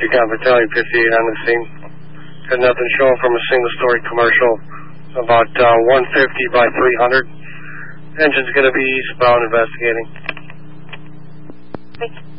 Decon Battalion 58 on the scene. Got nothing showing from a single-story commercial. About 150 by 300. Engine's going to be eastbound investigating. Thank you.